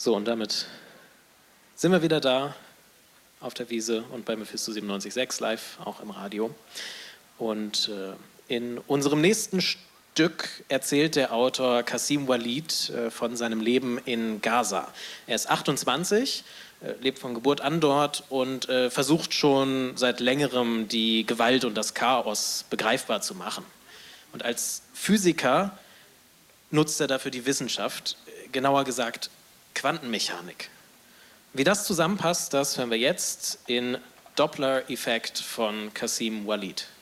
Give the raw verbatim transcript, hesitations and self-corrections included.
So, und damit sind wir wieder da auf der Wiese und bei Mephisto siebenundneunzig Komma sechs live, auch im Radio. Und äh, in unserem nächsten Stück erzählt der Autor Qasim Walid äh, von seinem Leben in Gaza. Er ist achtundzwanzig, äh, lebt von Geburt an dort und äh, versucht schon seit längerem die Gewalt und das Chaos begreifbar zu machen. Und als Physiker nutzt er dafür die Wissenschaft, genauer gesagt Quantenmechanik. Wie das zusammenpasst, das hören wir jetzt in Doppler-Effekt von Qasim Walid.